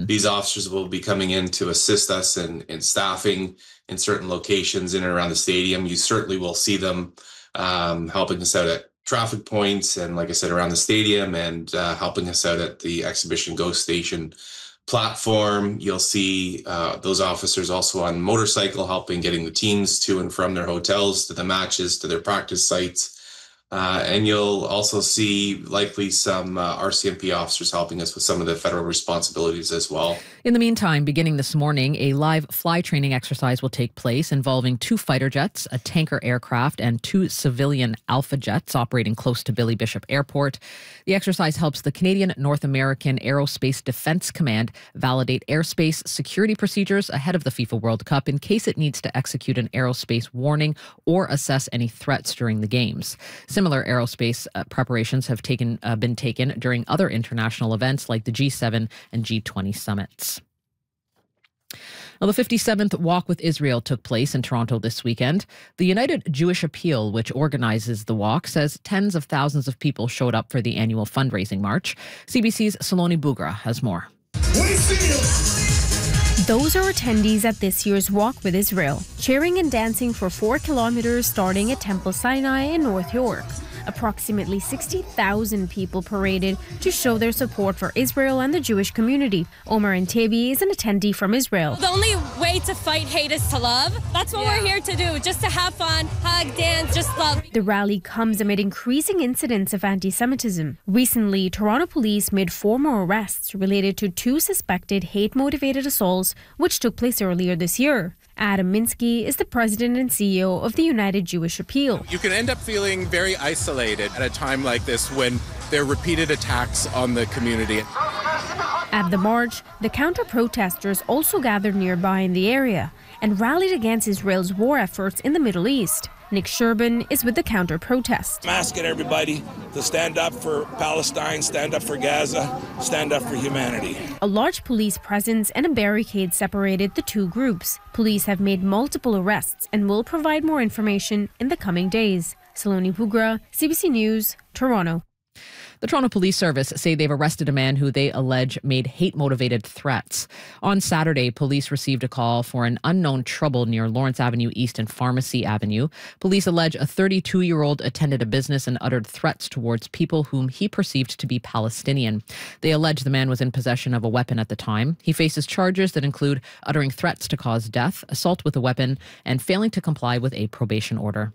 These officers will be coming in to assist us in staffing in certain locations in and around the stadium. You certainly will see them helping us out at traffic points and, like I said, around the stadium, and helping us out at the Exhibition Go Station platform. You'll see those officers also on motorcycle helping getting the teams to and from their hotels, to the matches, to their practice sites. And you'll also see likely some RCMP officers helping us with some of the federal responsibilities as well. In the meantime, beginning this morning, a live fly training exercise will take place involving 2 fighter jets, a tanker aircraft, and 2 civilian Alpha jets operating close to Billy Bishop Airport. The exercise helps the Canadian North American Aerospace Defense Command validate airspace security procedures ahead of the FIFA World Cup in case it needs to execute an aerospace warning or assess any threats during the games. Similar aerospace preparations have been taken during other international events like the G7 and G20 summits. Now, the 57th Walk with Israel took place in Toronto this weekend. The United Jewish Appeal, which organizes the walk, says tens of thousands of people showed up for the annual fundraising march. CBC's Saloni Bugra has more. Those are attendees at this year's Walk with Israel, cheering and dancing for 4 kilometers starting at Temple Sinai in North York. Approximately 60,000 people paraded to show their support for Israel and the Jewish community. Omar Antabi is an attendee from Israel. The only way to fight hate is to love. That's what we're here to do, just to have fun, hug, dance, just love. The rally comes amid increasing incidents of anti-Semitism. Recently, Toronto police made 4 more arrests related to 2 suspected hate-motivated assaults, which took place earlier this year. Adam Minsky is the president and CEO of the United Jewish Appeal. You can end up feeling very isolated at a time like this when there are repeated attacks on the community. At the march, the counter-protesters also gathered nearby in the area and rallied against Israel's war efforts in the Middle East. Nick Sherban is with the counter-protest. I'm asking everybody to stand up for Palestine, stand up for Gaza, stand up for humanity. A large police presence and a barricade separated the 2 groups. Police have made multiple arrests and will provide more information in the coming days. Saloni Bugra, CBC News, Toronto. The Toronto Police Service say they've arrested a man who they allege made hate-motivated threats. On Saturday, police received a call for an unknown trouble near Lawrence Avenue East and Pharmacy Avenue. Police allege a 32-year-old attended a business and uttered threats towards people whom he perceived to be Palestinian. They allege the man was in possession of a weapon at the time. He faces charges that include uttering threats to cause death, assault with a weapon, and failing to comply with a probation order.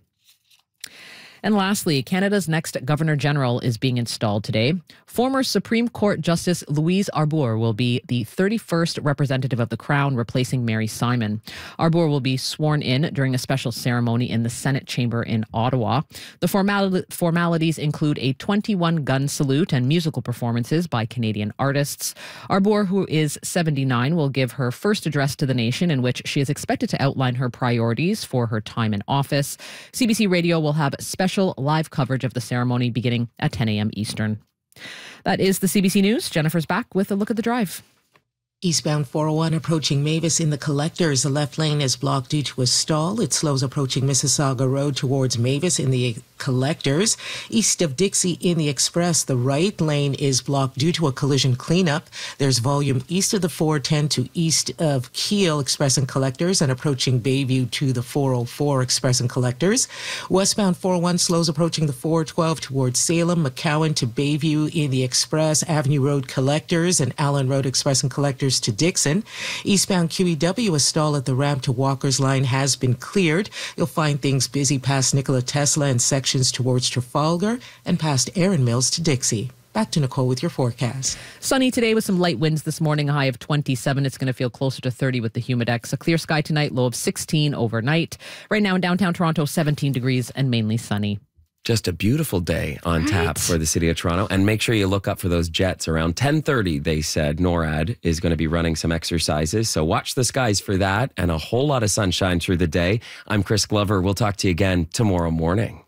And lastly, Canada's next Governor-General is being installed today. Former Supreme Court Justice Louise Arbour will be the 31st representative of the Crown, replacing Mary Simon. Arbour will be sworn in during a special ceremony in the Senate chamber in Ottawa. The formalities include a 21-gun salute and musical performances by Canadian artists. Arbour, who is 79, will give her first address to the nation, in which she is expected to outline her priorities for her time in office. CBC Radio will have special live coverage of the ceremony beginning at 10 a.m. Eastern. That is the CBC News. Jennifer's back with a look at the drive. Eastbound 401 approaching Mavis in the Collectors. The left lane is blocked due to a stall. It slows approaching Mississauga Road towards Mavis in the Collectors. East of Dixie in the Express, the right lane is blocked due to a collision cleanup. There's volume east of the 410 to east of Keele Express and Collectors, and approaching Bayview to the 404 Express and Collectors. Westbound 401 slows approaching the 412 towards Salem, McCowan to Bayview in the Express, Avenue Road Collectors, and Allen Road Express and Collectors to Dixon. Eastbound QEW, a stall at the ramp to Walker's Line has been cleared. You'll find things busy past Nikola Tesla and sections towards Trafalgar and past Erin Mills to Dixie. Back to Nicole with your forecast. Sunny today with some light winds this morning, a high of 27. It's going to feel closer to 30 with the humidex. A clear sky tonight, low of 16 overnight. Right now in downtown Toronto, 17 degrees and mainly sunny. Just a beautiful day on tap for the city of Toronto. And make sure you look up for those jets around 10:30, they said. NORAD is going to be running some exercises. So watch the skies for that, and a whole lot of sunshine through the day. I'm Chris Glover. We'll talk to you again tomorrow morning.